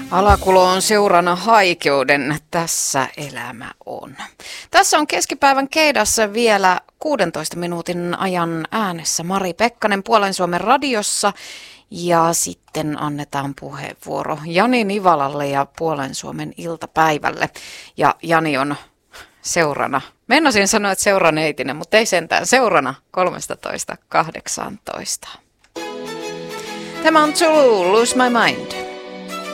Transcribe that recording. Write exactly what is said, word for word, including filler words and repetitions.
Alakulo on seurana haikeuden, tässä elämä on. Tässä on keskipäivän keidassa vielä kuudentoista minuutin ajan äänessä Mari Pekkanen Puolen Suomen radiossa. Ja sitten annetaan puheenvuoro Jani Nivalalle ja Puolen Suomen iltapäivälle. Ja Jani on seurana. Meinasin sanoa, että seuraneitinen, mutta ei sentään seurana kolmetoista kahdeksantoista. Tämä on To Lose My Mind.